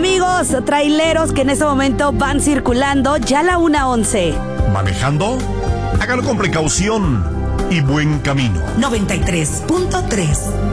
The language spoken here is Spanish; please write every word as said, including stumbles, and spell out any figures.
Amigos traileros que en este momento van circulando, ya la una once. ¿Manejando? Hágalo con precaución y buen camino. noventa y tres punto tres